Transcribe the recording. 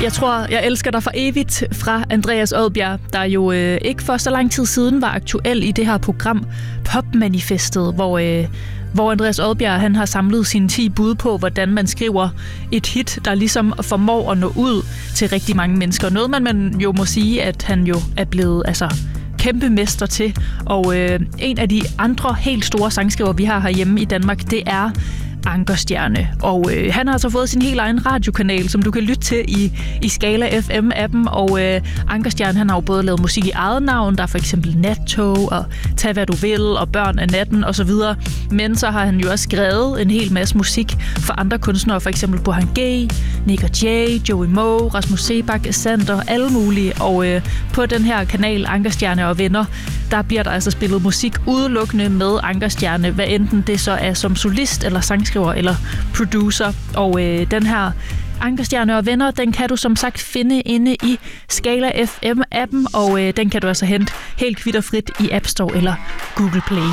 Jeg tror, jeg elsker dig for evigt fra Andreas Odbjerg, der jo ikke for så lang tid siden var aktuel i det her program Popmanifestet, hvor Andreas Odbjerg han har samlet sine 10 bud på, hvordan man skriver et hit, der ligesom formår at nå ud til rigtig mange mennesker. Noget man jo må sige, at han jo er blevet kæmpe mester til. Og en af de andre helt store sangskriver, vi har herhjemme i Danmark, det er Ankerstjerne. Og han har altså fået sin helt egen radiokanal, som du kan lytte til i Skala FM-appen. Og Ankerstjerne, han har jo både lavet musik i eget navn, der er for eksempel Nattog og Tag hvad du vil og Børn af natten osv. Men så har han jo også skrevet en hel masse musik for andre kunstnere, for eksempel Burhan G, Nick og Jay, Joey Moe, Rasmus Sebak, Sander, alle mulige. Og på den her kanal Ankerstjerne og Venner, der bliver der altså spillet musik udelukkende med Ankerstjerne, hvad enten det så er som solist eller sangskriver eller producer. Og den her Ankerstjerne og Venner, den kan du som sagt finde inde i Skala FM-appen, og den kan du altså hente helt kvitterfrit i App Store eller Google Play.